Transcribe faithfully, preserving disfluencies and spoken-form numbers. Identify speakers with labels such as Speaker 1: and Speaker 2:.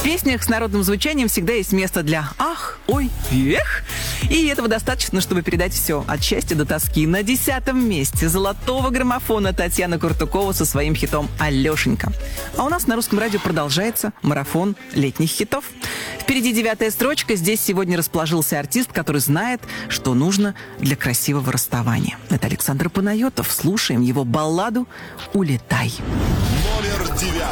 Speaker 1: В песнях с народным звучанием всегда есть место для «ах», «ой», «эх». И этого достаточно, чтобы передать все от счастья до тоски. На десятом месте золотого граммофона Татьяна Куртукова со своим хитом «Алешенька». А у нас на Русском радио продолжается марафон летних хитов. Впереди девятая строчка. Здесь сегодня расположился артист, который знает, что нужно для красивого расставания. Это Александр Панайотов. Слушаем его балладу «Улетай».
Speaker 2: Номер девятый.